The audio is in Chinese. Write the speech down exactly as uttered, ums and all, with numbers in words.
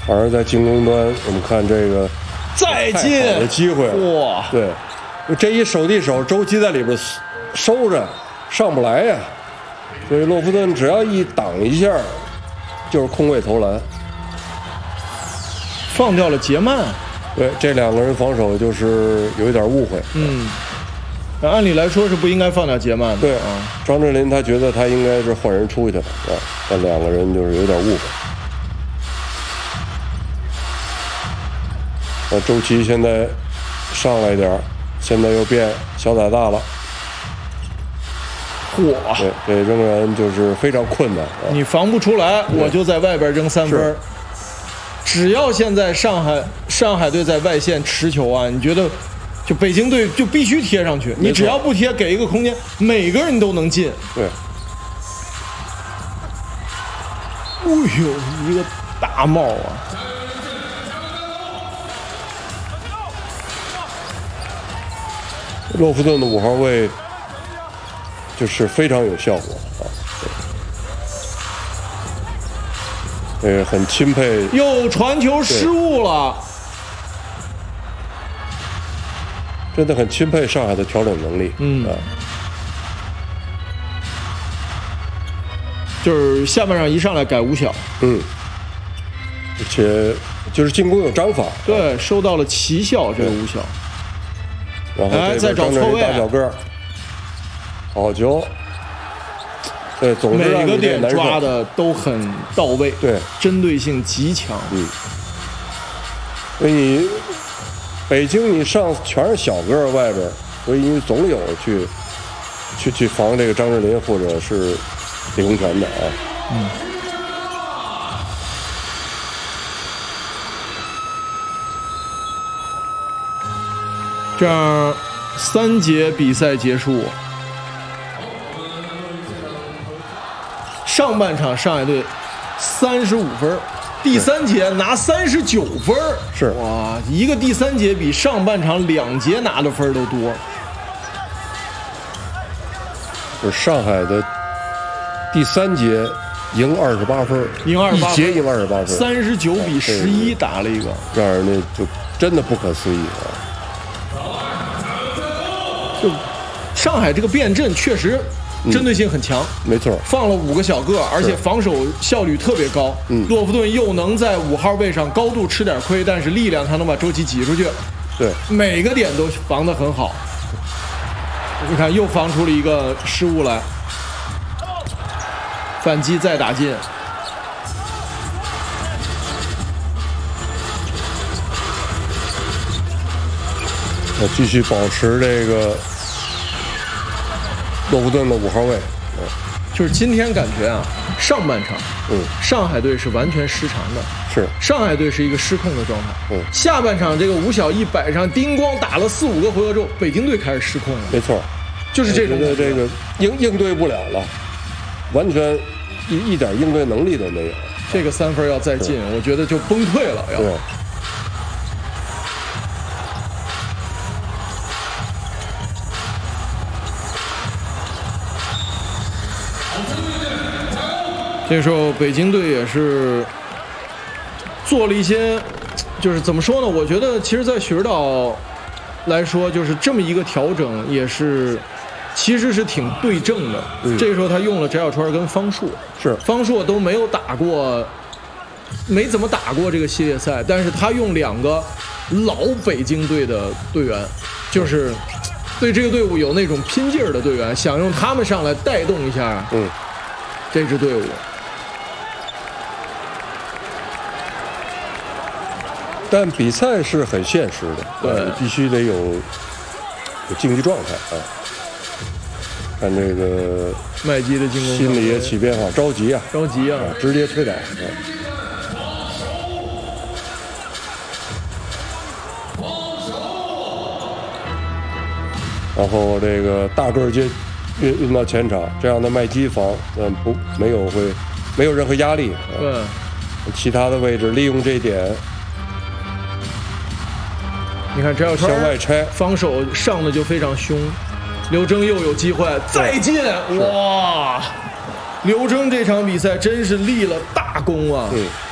反而在进攻端，我们看这个再进的机会， 哇！ 对，这一手递手，周琦在里边收着，上不来呀。所以洛夫顿只要一挡一下，就是空位投篮， 放掉了杰曼。 对，这两个人防守就是有一点误会。 嗯，按理来说是不应该放掉杰曼的。 对啊， 张镇麟他觉得他应该是换人出去的啊，但两个人就是有点误会。那周琦现在上来一点，现在又变小打大了。 嚯！ 对，这仍然就是非常困难。啊、 你防不出来，我就在外边扔三分。只要现在上海上海队在外线持球啊，你觉得就北京队就必须贴上去，你只要不贴，给一个空间，每个人都能进。 对。 哎呦，一个大帽啊！ 洛夫顿的五号位就是非常有效果啊，呃，很钦佩。 又传球失误了， 真的很钦佩上海的调整能力。 嗯， 啊， 就是下半场一上来改五小， 嗯，而且就是进攻有章法， 对，啊、收到了奇效这个五小。 然后哎，再找错位， 大小个，好球。对，总是每个点抓的都很到位， 对， 针对性极强。 嗯，所以你北京你上全是小个外边，所以你总有去去去防这个张镇麟或者是李洪权的啊。 嗯。这样，三节比赛结束。上半场上海队三十五分，第三节拿三十九分， 是哇，一个第三节比上半场两节拿的分都多。 就是上海的第三节赢二十八分， 赢二十八分， 一节赢二十八分， 三十九比十一打了一个， 让人家就真的不可思议啊！ 就上海这个变阵确实针对性很强， 嗯、没错， 放了五个小个，而且防守效率特别高。 嗯， 洛夫顿又能在五号位上高度吃点亏，但是力量他能把周琦挤出去。 对， 每个点都防得很好。你看，又防出了一个失误来，反击再打进。 要继续保持这个洛夫顿的五号位。 就是今天感觉啊，上半场， 嗯， 上海队是完全失常的， 是上海队是一个失控的状态。 嗯， 下半场这个吴小一摆上，叮咣打了四五个回合之后，北京队开始失控了。 没错， 就是这种的这个应应对不了了，完全一一点应对能力都没有。 这个三分要再进，我觉得就崩溃了要。 对。 这时候北京队也是做了一些，就是怎么说呢？我觉得其实，在许指导来说，就是这么一个调整，也是其实是挺对症的。嗯、这时候他用了翟小川跟方硕， 是方硕都没有打过，没怎么打过这个系列赛，但是他用两个老北京队的队员，就是对这个队伍有那种拼劲儿的队员，想用他们上来带动一下， 嗯， 这支队伍。 但比赛是很现实的， 对， 必须得有有竞技状态啊。看这个麦基的进攻， 心里也起变化，着急啊， 着急啊， 啊直接推倒。啊、然后这个大个接运运到前场，这样的麦基防，嗯，不没有会没有任何压力。啊、 对， 其他的位置利用这一点。 你看翟小川向外拆， 防守上的就非常凶。刘铮又有机会再进，哇！刘铮这场比赛真是立了大功啊！ 嗯。